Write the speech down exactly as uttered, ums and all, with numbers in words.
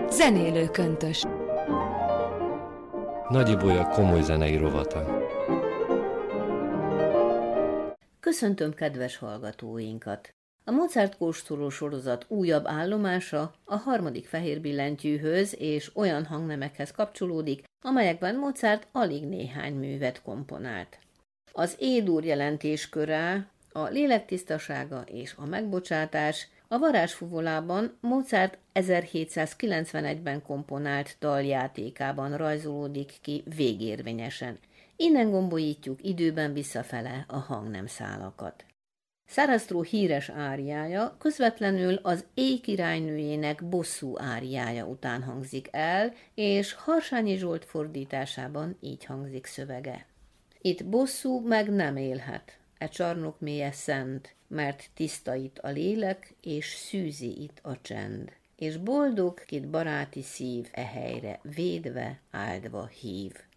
Zenélő köntös. Nagy Ibolya komoly zenei rovata. Köszöntöm kedves hallgatóinkat! A Mozart kóstoló sorozat újabb állomása a harmadik fehér billentyűhöz és olyan hangnemekhez kapcsolódik, amelyekben Mozart alig néhány művet komponált. Az E-dur jelentésköre, a lélektisztasága és a megbocsátás a varázsfuvolában Mozart ezerhétszázkilencvenegyben komponált daljátékában rajzolódik ki végérvényesen. Innen gombolítjuk időben visszafele a hangnemszálakat. Sarastro híres áriája közvetlenül az Éj királynőjének bosszú áriája után hangzik el, és Harsányi Zsolt fordításában így hangzik szövege. Itt bosszú meg nem élhet, e csarnok mélye szent, mert tiszta itt a lélek, és szűzi itt a csend. És boldog, kit baráti szív e helyre védve, áldva hív.